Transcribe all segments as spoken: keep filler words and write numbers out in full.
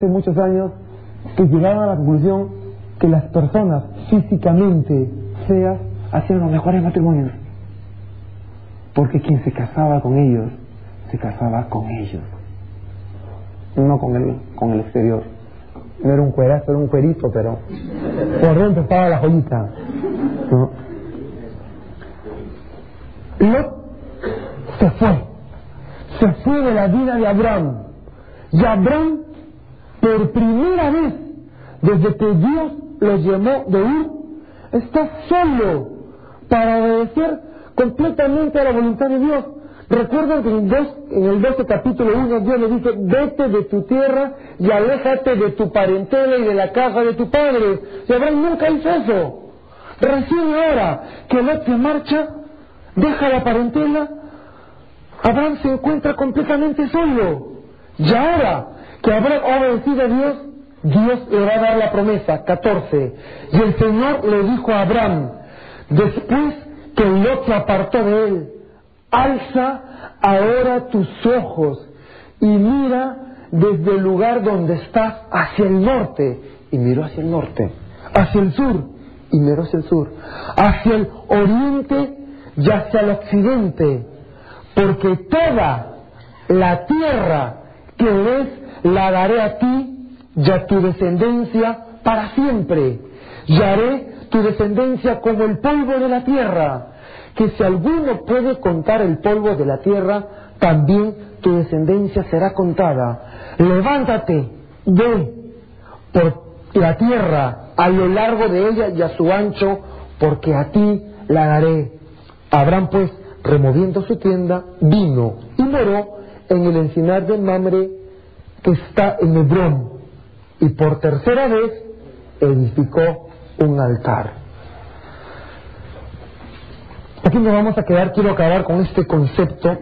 Hace muchos años que llegaban a la conclusión que las personas físicamente feas hacían los mejores matrimonios, porque quien se casaba con ellos se casaba con ellos, no con el, con el exterior. No era un cuerazo, era un cuerito, pero por dentro estaba la joyita, ¿no? Lot se fue, se fue de la vida de Abraham, y Abraham, por primera vez desde que Dios lo llamó de Ur, está solo para obedecer completamente a la voluntad de Dios. Recuerden que en, dos, en el doce capítulo uno Dios le dice: vete de tu tierra y aléjate de tu parentela y de la casa de tu padre. Y Abraham nunca hizo eso. Recién ahora que Lot se marcha, deja la parentela, Abraham se encuentra completamente solo. Y ahora que Abraham ha obedecido a Dios, Dios le va a dar la promesa. catorce. Y el Señor le dijo a Abraham, después que Lot se apartó de él: alza ahora tus ojos y mira desde el lugar donde estás hacia el norte. Y miró hacia el norte. Hacia el sur. Y miró hacia el sur. Hacia el oriente y hacia el occidente. Porque toda la tierra que ves la daré a ti y a tu descendencia para siempre. Y haré tu descendencia como el polvo de la tierra, que si alguno puede contar el polvo de la tierra, también tu descendencia será contada. Levántate, ve por la tierra a lo largo de ella y a su ancho, porque a ti la daré. Abraham pues, removiendo su tienda, vino y moró en el encinar de Mamre, que está en Hebrón, y por tercera vez edificó un altar. Aquí nos vamos a quedar. Quiero acabar con este concepto: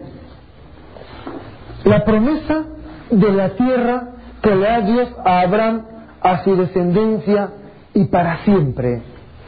la promesa de la tierra que le da Dios a Abraham, a su descendencia y para siempre.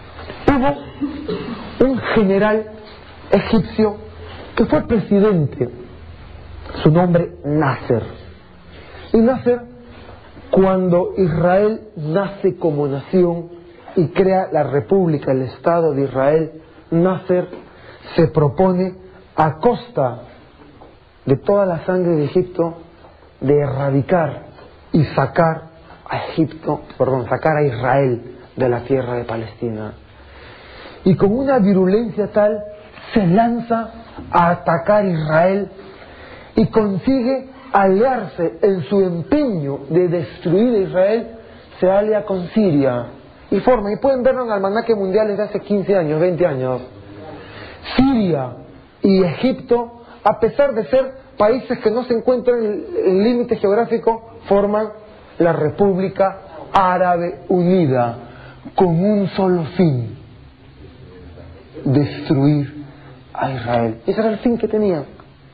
Hubo un general egipcio que fue presidente, su nombre Nasser. Y Nasser, cuando Israel nace como nación y crea la República, el Estado de Israel, Nasser se propone, a costa de toda la sangre de Egipto, de erradicar y sacar a Egipto, perdón, sacar a Israel de la tierra de Palestina. Y con una virulencia tal, se lanza a atacar a Israel y consigue aliarse en su empeño de destruir a Israel. Se alia con Siria y forma, y pueden verlo en el almanaque mundial desde hace quince años, veinte años. Siria y Egipto, a pesar de ser países que no se encuentran en el límite geográfico, forman la República Árabe Unida, con un solo fin: destruir a Israel. Ese era el fin que tenían.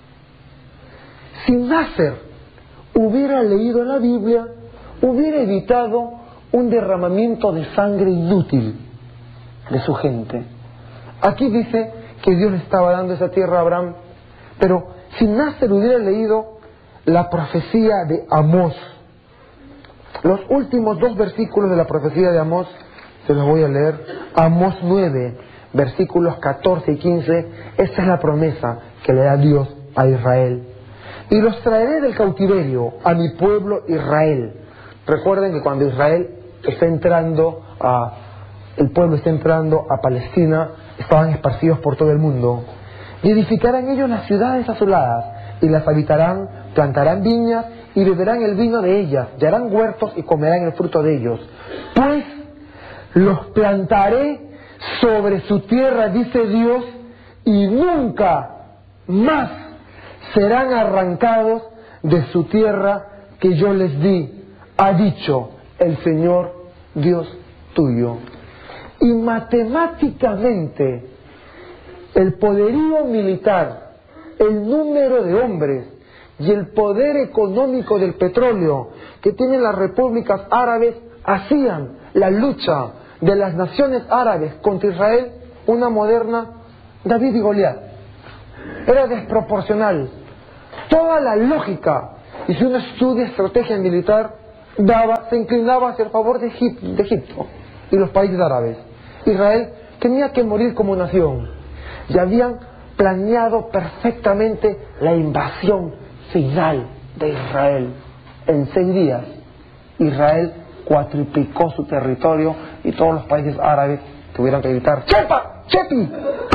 Si Nasser hubiera leído la Biblia, hubiera evitado un derramamiento de sangre inútil de su gente. Aquí dice que Dios le estaba dando esa tierra a Abraham, pero si Nasser hubiera leído la profecía de Amós, los últimos dos versículos de la profecía de Amós, se los voy a leer. Amós nueve, versículos catorce y quince. Esta es la promesa que le da Dios a Israel: y los traeré del cautiverio a mi pueblo Israel. Recuerden que cuando Israel está entrando a, el pueblo está entrando a Palestina, estaban esparcidos por todo el mundo. Y edificarán ellos las ciudades asoladas, y las habitarán, plantarán viñas, y beberán el vino de ellas, y harán huertos, y comerán el fruto de ellos. Pues los plantaré sobre su tierra, dice Dios, y nunca más serán arrancados de su tierra que yo les di, ha dicho el Señor Dios tuyo. Y matemáticamente, el poderío militar, el número de hombres y el poder económico del petróleo que tienen las repúblicas árabes hacían la lucha de las naciones árabes contra Israel una moderna David y Goliat. Era desproporcional. Toda la lógica, y si uno estudia estrategia militar, daba, se inclinaba hacia el favor de Egipto, de Egipto y los países árabes. Israel tenía que morir como nación y habían planeado perfectamente la invasión final de Israel. En seis días Israel cuatriplicó su territorio y todos los países árabes tuvieron que gritar ¡Chepa! ¡Chepi!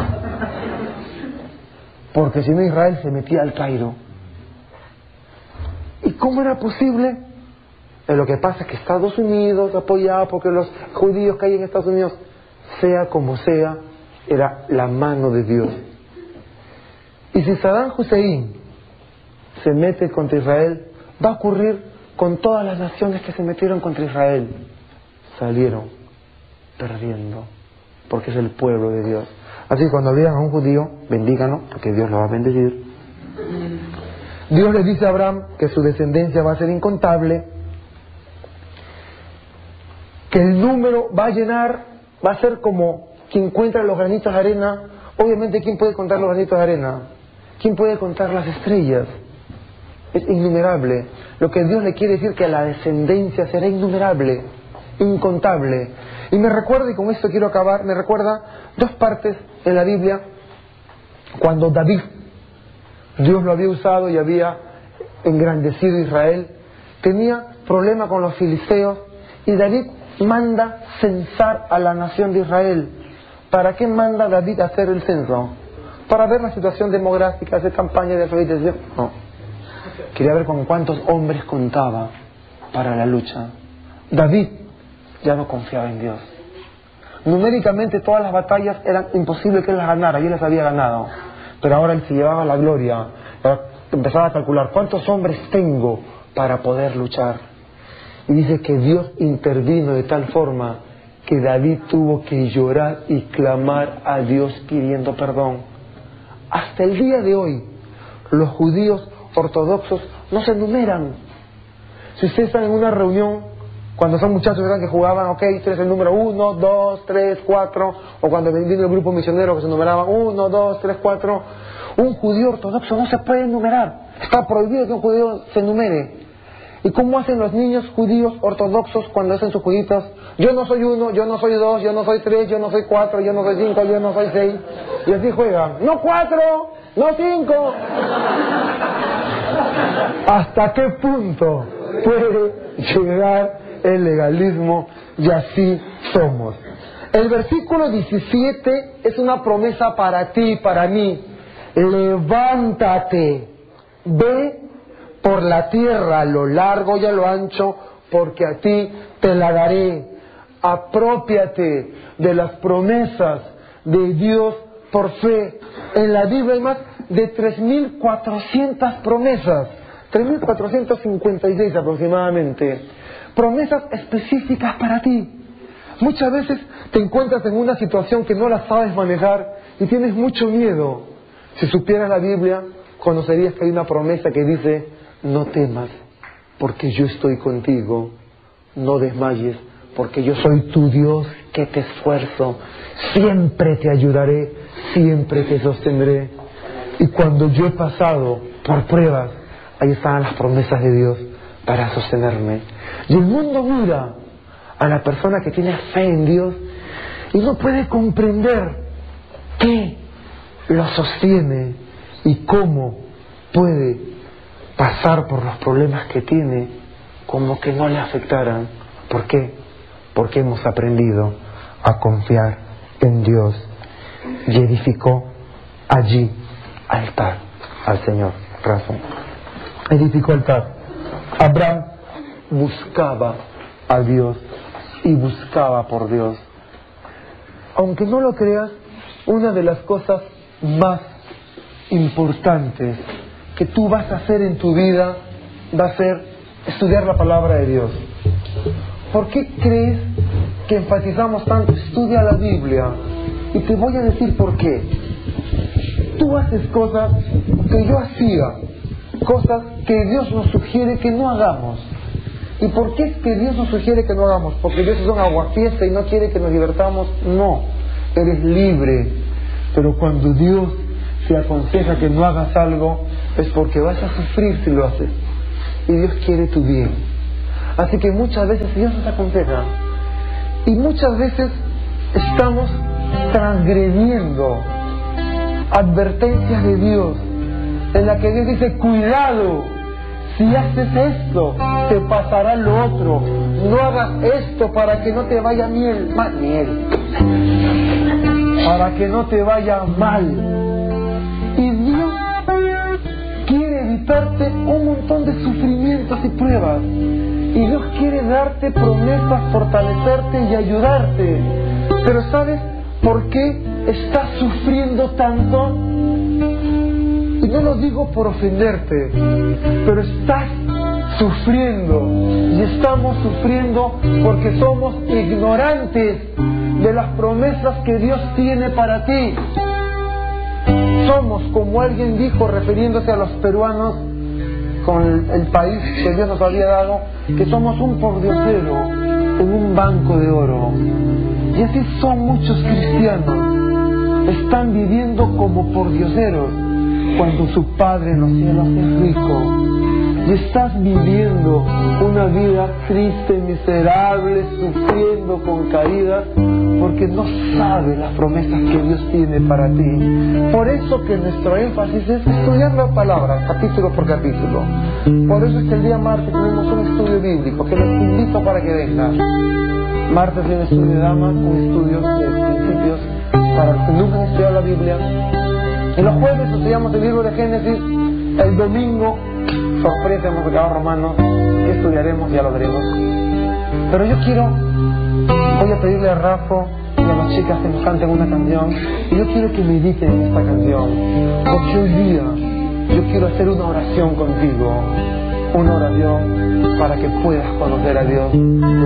Porque si no Israel se metía al Cairo. ¿Y cómo era posible? Eh, lo que pasa es que Estados Unidos, apoyado porque los judíos que hay en Estados Unidos, sea como sea, era la mano de Dios. Y si Saddam Hussein se mete contra Israel, va a ocurrir con todas las naciones que se metieron contra Israel. Salieron perdiendo, porque es el pueblo de Dios. Así que cuando vean a un judío, bendíganlo, porque Dios lo va a bendecir. Dios le dice a Abraham que su descendencia va a ser incontable, que el número va a llenar, va a ser como quien encuentra los granitos de arena. Obviamente, ¿quién puede contar los granitos de arena? ¿Quién puede contar las estrellas? Es innumerable. Lo que Dios le quiere decir que la descendencia será innumerable, incontable. Y me recuerda, y con esto quiero acabar, me recuerda dos partes en la Biblia cuando David, Dios lo había usado y había engrandecido a Israel, tenía problema con los filisteos y David manda censar a la nación de Israel. ¿Para qué manda David a hacer el censo? ¿Para ver la situación demográfica, hacer campaña de alfabetización? No. Quería ver con cuántos hombres contaba para la lucha. David ya no confiaba en Dios. Numéricamente todas las batallas eran imposibles que él las ganara, y él las había ganado. Pero ahora él se llevaba la gloria, empezaba a calcular cuántos hombres tengo para poder luchar. Y dice que Dios intervino de tal forma que David tuvo que llorar y clamar a Dios pidiendo perdón. Hasta el día de hoy, los judíos ortodoxos no se enumeran. Si ustedes están en una reunión, cuando son muchachos que jugaban, ok, tú eres el número uno, dos, tres, cuatro, o cuando vino el grupo misionero que se numeraban uno, dos, tres, cuatro, un judío ortodoxo no se puede enumerar. Está prohibido que un judío se enumere. ¿Y cómo hacen los niños judíos ortodoxos cuando hacen sus jueguitos? Yo no soy uno, yo no soy dos, yo no soy tres, yo no soy cuatro, yo no soy cinco, yo no soy seis. Y así juegan. No cuatro, no cinco. ¿Hasta qué punto puede llegar el legalismo? Y así somos. El versículo diecisiete es una promesa para ti y para mí. Levántate, ve por la tierra a lo largo y a lo ancho, porque a ti te la daré. Aprópiate de las promesas de Dios por fe. En la Biblia hay más de tres mil cuatrocientas promesas, tres mil cuatrocientas cincuenta y seis aproximadamente, promesas específicas para ti. Muchas veces te encuentras en una situación que no la sabes manejar y tienes mucho miedo. Si supieras la Biblia, conocerías que hay una promesa que dice: no temas, porque yo estoy contigo. No desmayes, porque yo soy tu Dios que te esfuerzo. Siempre te ayudaré, siempre te sostendré. Y cuando yo he pasado por pruebas, ahí están las promesas de Dios para sostenerme. Y el mundo mira a la persona que tiene fe en Dios y no puede comprender qué lo sostiene y cómo puede pasar por los problemas que tiene como que no le afectaran. ¿Por qué? Porque hemos aprendido a confiar en Dios. Y edificó allí altar al Señor. Razón. Edificó altar. Abraham buscaba a Dios y buscaba por Dios. Aunque no lo creas, una de las cosas más importantes que tú vas a hacer en tu vida va a ser estudiar la palabra de Dios. ¿Por qué crees que enfatizamos tanto? Estudia la Biblia. Y te voy a decir por qué. Tú haces cosas que yo hacía, cosas que Dios nos sugiere que no hagamos. ¿Y por qué es que Dios nos sugiere que no hagamos? ¿Porque Dios es un aguafiesta y no quiere que nos divertamos? No, eres libre. Pero cuando Dios te aconseja que no hagas algo, es porque vas a sufrir si lo haces. Y Dios quiere tu bien. Así que muchas veces Dios nos aconseja y muchas veces estamos transgrediendo advertencias de Dios, en la que Dios dice: cuidado, si haces esto te pasará lo otro, no hagas esto para que no te vaya miel, mal, miel para que no te vaya mal. Y Dios quiere evitarte un montón de sufrimientos y pruebas, y Dios quiere darte promesas, fortalecerte y ayudarte. Pero ¿sabes por qué estás sufriendo tanto? Y no lo digo por ofenderte, pero estás sufriendo, y estamos sufriendo porque somos ignorantes de las promesas que Dios tiene para ti. Somos, como alguien dijo refiriéndose a los peruanos, con el, el país que Dios nos había dado, que somos un pordiosero en un banco de oro. Y así son muchos cristianos, están viviendo como pordioseros cuando su Padre en los cielos es rico. Y estás viviendo una vida triste, miserable, sufriendo con caídas, porque no sabes las promesas que Dios tiene para ti. Por eso que nuestro énfasis es estudiar la palabra, capítulo por capítulo. Por eso es que el día martes tenemos un estudio bíblico, que les invito para que vengan. Martes hay un estudio de damas, un estudio de principios para los que nunca han estudiado la Biblia. En los jueves estudiamos el libro de Génesis. El domingo, sorpresa, hemos acabado Romanos, que estudiaremos, ya lo veremos. Pero yo quiero, voy a pedirle a Rafa y a las chicas que nos canten una canción, y yo quiero que mediten en esta canción, porque hoy día yo quiero hacer una oración contigo, una oración para que puedas conocer a Dios.